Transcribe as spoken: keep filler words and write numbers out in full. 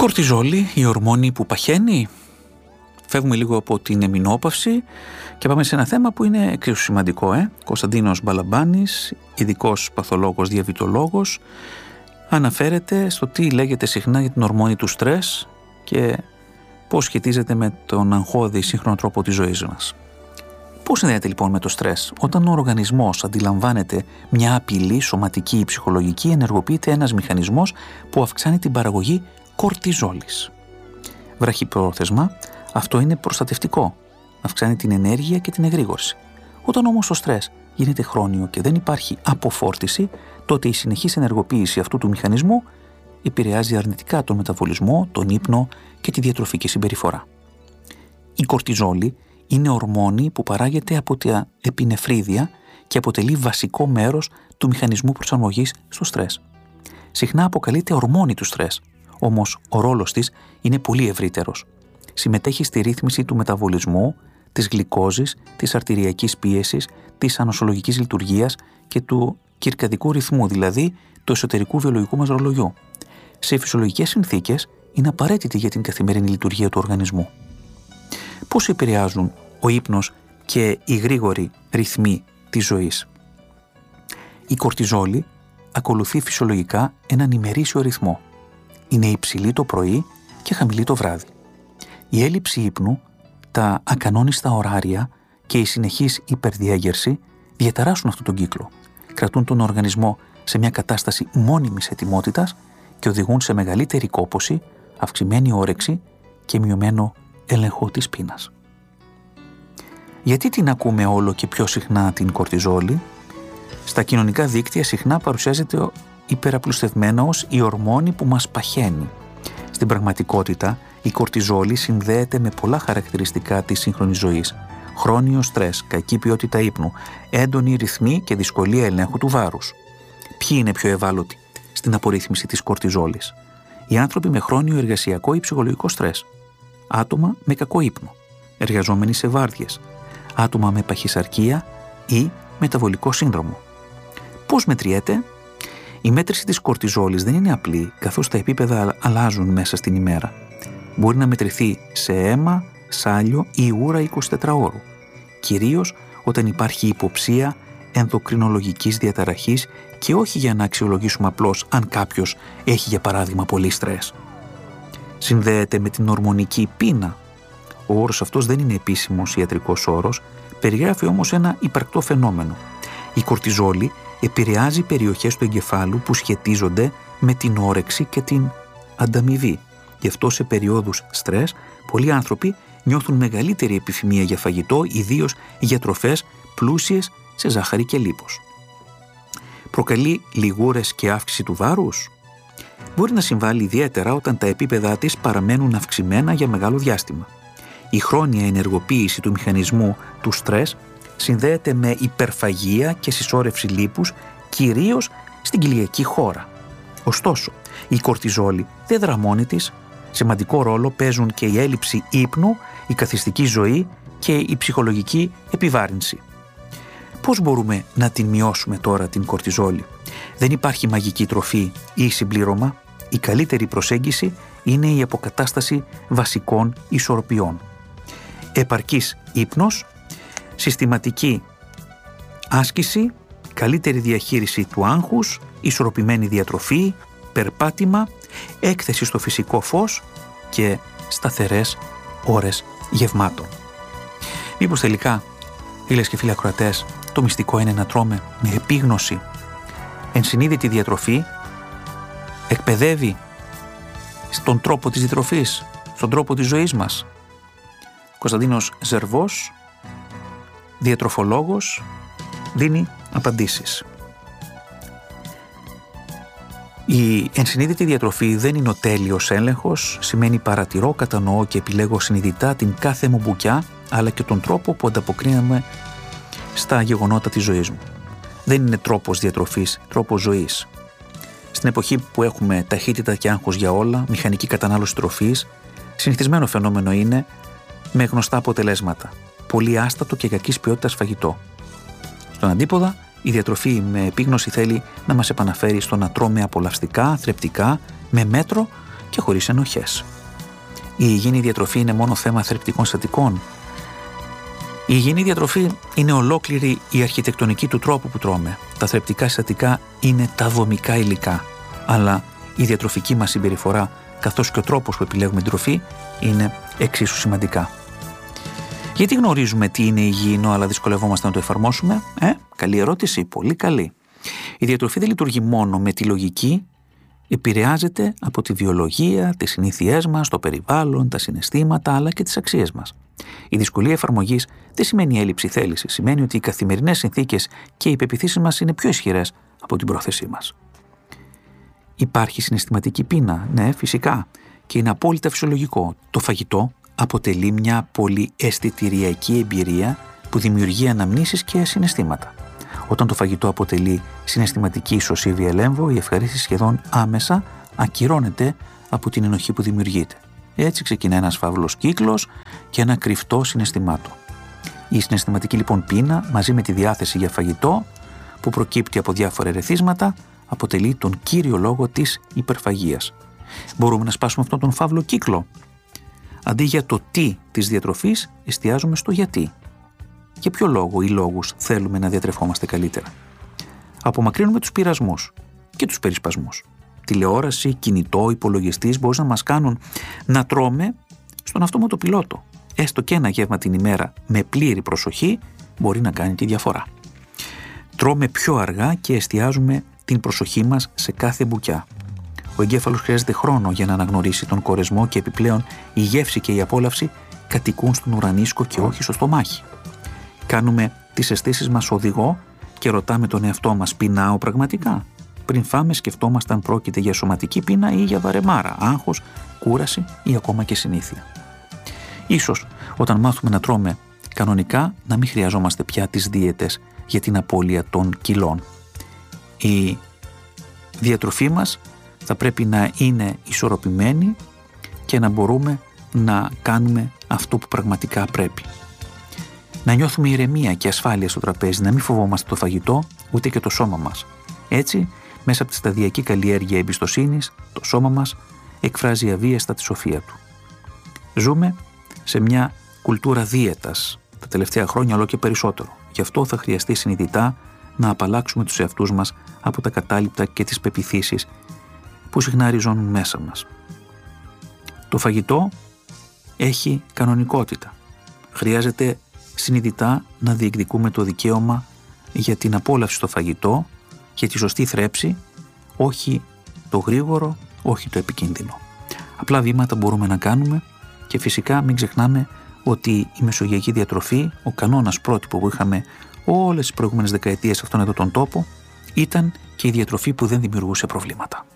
Κορτιζόλη, η ορμόνη που παχαίνει. Φεύγουμε λίγο από την εμεινόπαυση και πάμε σε ένα θέμα που είναι εξίσου σημαντικό. Ε? Κωνσταντίνος Μπαλαμπάνης, ειδικός παθολόγος, διαβητολόγος, αναφέρεται στο τι λέγεται συχνά για την ορμόνη του στρες και πώς σχετίζεται με τον αγχώδη σύγχρονο τρόπο της ζωής μας. Πώς συνδέεται λοιπόν με το στρες? Όταν ο οργανισμός αντιλαμβάνεται μια απειλή σωματική ή ψυχολογική, ενεργοποιείται ένας μηχανισμός που αυξάνει την παραγωγή κορτιζόλης. Βραχυπρόθεσμα, αυτό είναι προστατευτικό. Αυξάνει την ενέργεια και την εγρήγορση. Όταν όμως το στρες γίνεται χρόνιο και δεν υπάρχει αποφόρτιση, τότε η συνεχής ενεργοποίηση αυτού του μηχανισμού επηρεάζει αρνητικά τον μεταβολισμό, τον ύπνο και τη διατροφική συμπεριφορά. Η κορτιζόλη είναι ορμόνη που παράγεται από τα επινεφρίδια και αποτελεί βασικό μέρος του μηχανισμού προσαρμογής στο στρες. Συχνά αποκαλείται ορμόνη του στρες, όμως ο ρόλος της είναι πολύ ευρύτερος. Συμμετέχει στη ρύθμιση του μεταβολισμού, της γλυκόζης, της αρτηριακής πίεσης, της ανοσολογικής λειτουργίας και του κυρκαδικού ρυθμού, δηλαδή του εσωτερικού βιολογικού μας ρολογιού. Σε φυσιολογικές συνθήκες είναι απαραίτητη για την καθημερινή λειτουργία του οργανισμού. Πώς επηρεάζουν ο ύπνος και οι γρήγοροι ρυθμοί της ζωής? Η κορτιζόλη ακολουθεί φυσιολογικά έναν ημερήσιο ρυθμό. Είναι υψηλή το πρωί και χαμηλή το βράδυ. Η έλλειψη ύπνου, τα ακανόνιστα ωράρια και η συνεχής υπερδιέγερση διαταράσσουν αυτόν τον κύκλο. Κρατούν τον οργανισμό σε μια κατάσταση μόνιμης ετοιμότητας και οδηγούν σε μεγαλύτερη κόπωση, αυξημένη όρεξη και μειωμένο έλεγχο της πείνας. Γιατί την ακούμε όλο και πιο συχνά την κορτιζόλη? Στα κοινωνικά δίκτυα συχνά παρουσιάζεται υπεραπλουστευμένα ως η ορμόνη που μας παχαίνει. Στην πραγματικότητα, η κορτιζόλη συνδέεται με πολλά χαρακτηριστικά της σύγχρονης ζωής. Χρόνιο στρες, κακή ποιότητα ύπνου, έντονη ρυθμή και δυσκολία ελέγχου του βάρους. Ποιοι είναι πιο ευάλωτοι στην απορρίθμιση της κορτιζόλης? Οι άνθρωποι με χρόνιο εργασιακό ή ψυχολογικό στρες. Άτομα με κακό ύπνο, εργαζόμενοι σε βάρδιες, άτομα με παχυσαρκία ή μεταβολικό σύνδρομο. Πώς μετριέται? Η μέτρηση της κορτιζόλης δεν είναι απλή, καθώς τα επίπεδα αλλάζουν μέσα στην ημέρα. Μπορεί να μετρηθεί σε αίμα, σάλιο ή ούρα εικοσιτετράωρου, κυρίως όταν υπάρχει υποψία ενδοκρινολογικής διαταραχής και όχι για να αξιολογήσουμε απλώς αν κάποιος έχει για παράδειγμα πολύ στρες. Συνδέεται με την ορμονική πείνα. Ο όρος αυτός δεν είναι επίσημος ιατρικός όρος, περιγράφει όμως ένα υπαρκτό φαινόμενο. Η κορτιζόλη επηρεάζει περιοχές του εγκεφάλου που σχετίζονται με την όρεξη και την ανταμοιβή. Γι' αυτό σε περιόδους στρες, πολλοί άνθρωποι νιώθουν μεγαλύτερη επιθυμία για φαγητό, ιδίως για τροφές πλούσιες σε ζάχαρη και λίπος. Προκαλεί λιγούρες και αύξηση του βάρους? Μπορεί να συμβάλλει ιδιαίτερα όταν τα επίπεδα της παραμένουν αυξημένα για μεγάλο διάστημα. Η χρόνια ενεργοποίηση του μηχανισμού του στρες συνδέεται με υπερφαγία και συσσόρευση λίπους, κυρίως στην κοιλιακή χώρα. Ωστόσο, η κορτιζόλη δεν δρά μόνη της. Σημαντικό ρόλο παίζουν και η έλλειψη ύπνου, η καθιστική ζωή και η ψυχολογική επιβάρυνση. Πώς μπορούμε να την μειώσουμε τώρα την κορτιζόλη? Δεν υπάρχει μαγική τροφή ή συμπλήρωμα. Η καλύτερη προσέγγιση είναι η αποκατάσταση βασικών ισορροπιών. Επαρκής ύπνος, συστηματική άσκηση, καλύτερη διαχείριση του άγχους, ισορροπημένη διατροφή, περπάτημα, έκθεση στο φυσικό φως και σταθερές ώρες γευμάτων. Μήπως τελικά, φίλες και φίλοι ακροατές, το μυστικό είναι να τρώμε με επίγνωση? Ενσυνείδητη διατροφή εκπαιδεύει στον τρόπο της διατροφής, στον τρόπο της ζωής μας. Κωνσταντίνος Ζερβός, διατροφολόγος, δίνει απαντήσεις. Η ενσυνείδητη διατροφή δεν είναι ο τέλειος έλεγχος, σημαίνει παρατηρώ, κατανοώ και επιλέγω συνειδητά την κάθε μου μπουκιά, αλλά και τον τρόπο που ανταποκρίνομαι στα γεγονότα της ζωής μου. Δεν είναι τρόπος διατροφής, τρόπος ζωής. Στην εποχή που έχουμε ταχύτητα και άγχος για όλα, μηχανική κατανάλωση τροφής, συνηθισμένο φαινόμενο είναι με γνωστά αποτελέσματα. Πολύ άστατο και κακής ποιότητας φαγητό. Στον αντίποδα, η διατροφή με επίγνωση θέλει να μας επαναφέρει στο να τρώμε απολαυστικά, θρεπτικά, με μέτρο και χωρίς ενοχές. Η υγιεινή διατροφή είναι μόνο θέμα θρεπτικών συστατικών. Η υγιεινή διατροφή είναι ολόκληρη η αρχιτεκτονική του τρόπου που τρώμε. Τα θρεπτικά συστατικά είναι τα δομικά υλικά, αλλά η διατροφική μας συμπεριφορά καθώς και ο τρόπος που επιλέγουμε την τροφή είναι εξίσου σημαντικά. Γιατί γνωρίζουμε τι είναι υγιεινό αλλά δυσκολευόμαστε να το εφαρμόσουμε? Ε, καλή ερώτηση, πολύ καλή. Η διατροφή δεν λειτουργεί μόνο με τη λογική, επηρεάζεται από τη βιολογία, τις συνήθειές μας, το περιβάλλον, τα συναισθήματα αλλά και τις αξίες μας. Η δυσκολία εφαρμογής δεν σημαίνει έλλειψη θέλησης, σημαίνει ότι οι καθημερινές συνθήκες και οι πεποιθήσεις μας είναι πιο ισχυρές από την πρόθεσή μας. Υπάρχει συναισθηματική πείνα, ναι, φυσικά, και είναι απόλυτα φυσιολογικό. Το φαγητό αποτελεί μια πολύ αισθητηριακή εμπειρία που δημιουργεί αναμνήσεις και συναισθήματα. Όταν το φαγητό αποτελεί συναισθηματική ισοσύβια ελέμβο, η ευχαρίστηση σχεδόν άμεσα ακυρώνεται από την ενοχή που δημιουργείται. Έτσι ξεκινά ένας φαύλος κύκλος και ένα κρυφτό συναισθημάτων. Η συναισθηματική λοιπόν πείνα μαζί με τη διάθεση για φαγητό που προκύπτει από διάφορα ερεθίσματα αποτελεί τον κύριο λόγο της υπερφαγίας. Μπορούμε να σπάσουμε αυτόν τον φαύλο κύκλο. Αντί για το τι της διατροφής, εστιάζουμε στο γιατί. Για ποιο λόγο ή λόγους θέλουμε να διατρεφόμαστε καλύτερα? Απομακρύνουμε τους πειρασμούς και τους περισπασμούς. Τηλεόραση, κινητό, υπολογιστής μπορούν να μας κάνουν να τρώμε στον αυτόματο πιλότο. Έστω και ένα γεύμα την ημέρα με πλήρη προσοχή μπορεί να κάνει τη διαφορά. Τρώμε πιο αργά και εστιάζουμε την προσοχή μας σε κάθε μπουκιά. Ο εγκέφαλος χρειάζεται χρόνο για να αναγνωρίσει τον κορεσμό και επιπλέον η γεύση και η απόλαυση κατοικούν στον ουρανίσκο και όχι στο στομάχι. Κάνουμε τις αισθήσεις μας οδηγό και ρωτάμε τον εαυτό μας: πεινάω πραγματικά? Πριν φάμε σκεφτόμαστε αν πρόκειται για σωματική πείνα ή για βαρεμάρα, άγχος, κούραση ή ακόμα και συνήθεια. Ίσως όταν μάθουμε να τρώμε κανονικά να μην χρειαζόμαστε πια τις δίαιτες για την απώλεια των κιλών. Η διατροφή μας θα πρέπει να είναι ισορροπημένη και να μπορούμε να κάνουμε αυτό που πραγματικά πρέπει. Να νιώθουμε ηρεμία και ασφάλεια στο τραπέζι, να μην φοβόμαστε το φαγητό ούτε και το σώμα μας. Έτσι, μέσα από τη σταδιακή καλλιέργεια εμπιστοσύνης, το σώμα μας εκφράζει αβίαστα τη σοφία του. Ζούμε σε μια κουλτούρα δίαιτας τα τελευταία χρόνια, όλο και περισσότερο. Γι' αυτό θα χρειαστεί συνειδητά να απαλλάξουμε τους εαυτούς μας από τα κατάλοιπτα και τις πεποιθήσεις που συχνά ριζώνουν μέσα μας. Το φαγητό έχει κανονικότητα. Χρειάζεται συνειδητά να διεκδικούμε το δικαίωμα για την απόλαυση στο φαγητό, για τη σωστή θρέψη, όχι το γρήγορο, όχι το επικίνδυνο. Απλά βήματα μπορούμε να κάνουμε και φυσικά μην ξεχνάμε ότι η μεσογειακή διατροφή, ο κανόνας πρότυπο που είχαμε όλες τις προηγούμενες δεκαετίες σε αυτόν εδώ τον τόπο, ήταν και η διατροφή που δεν δημιουργούσε προβλήματα.